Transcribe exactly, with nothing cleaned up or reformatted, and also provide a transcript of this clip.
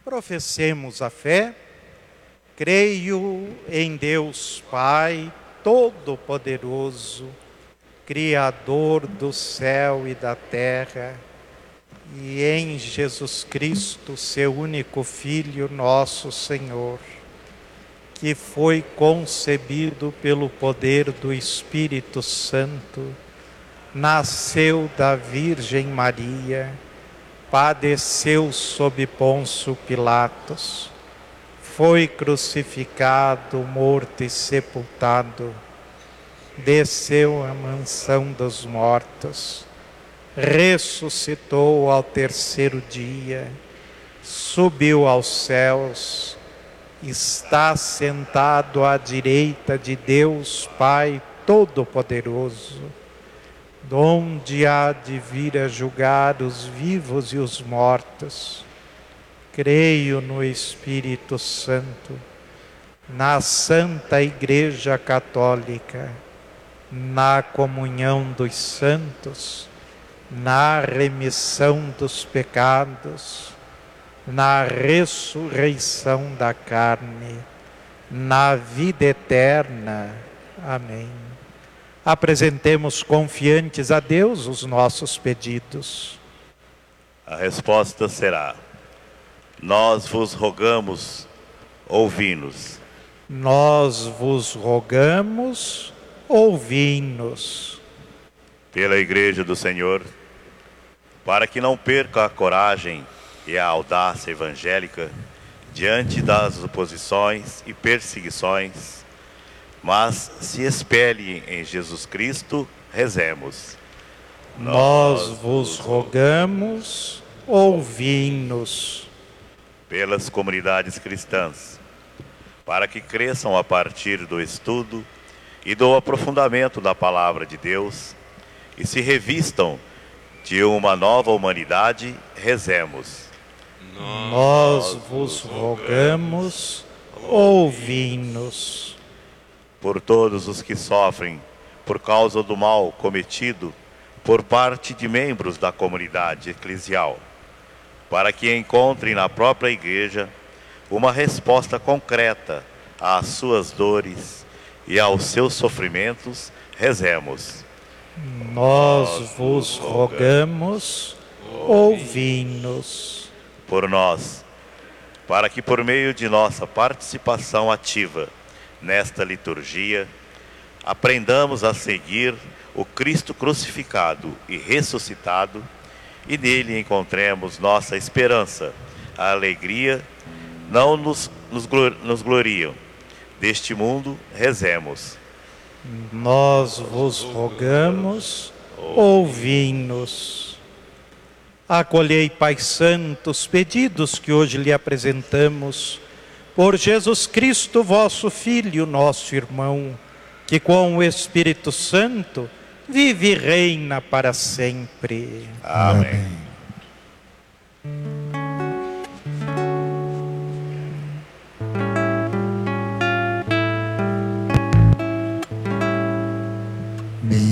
Professemos a fé. Creio em Deus Pai Todo-Poderoso, Criador do céu e da terra, e em Jesus Cristo, seu único Filho, nosso Senhor, que foi concebido pelo poder do Espírito Santo, nasceu da Virgem Maria, padeceu sob Pôncio Pilatos, foi crucificado, morto e sepultado, desceu à mansão dos mortos, ressuscitou ao terceiro dia, subiu aos céus, está sentado à direita de Deus Pai Todo-Poderoso, donde há de vir a julgar os vivos e os mortos. Creio no Espírito Santo, na Santa Igreja Católica, na comunhão dos santos, na remissão dos pecados, na ressurreição da carne, na vida eterna. Amém. Apresentemos confiantes a Deus os nossos pedidos. A resposta será: nós vos rogamos, ouvi-nos. Nós vos rogamos, ouvi-nos. Pela Igreja do Senhor, para que não perca a coragem e a audácia evangélica diante das oposições e perseguições, mas se espelhe em Jesus Cristo, rezemos. Nós vos rogamos, ouvi-nos. Pelas comunidades cristãs, para que cresçam a partir do estudo e do aprofundamento da Palavra de Deus e se revistam de uma nova humanidade, rezemos. Nós vos rogamos, ouvi-nos. Por todos os que sofrem por causa do mal cometido por parte de membros da comunidade eclesial, para que encontrem na própria Igreja uma resposta concreta às suas dores e aos seus sofrimentos, rezemos. Nós vos rogamos, ouvi-nos. Por nós, para que por meio de nossa participação ativa nesta liturgia, aprendamos a seguir o Cristo crucificado e ressuscitado, e nele encontremos nossa esperança, a alegria, não nos, nos, nos gloriam. Deste mundo, rezemos. Nós vos rogamos, ouvi-nos. Acolhei, Pai Santo, os pedidos que hoje lhe apresentamos, por Jesus Cristo, vosso Filho, nosso irmão, que com o Espírito Santo vive e reina para sempre. Amém.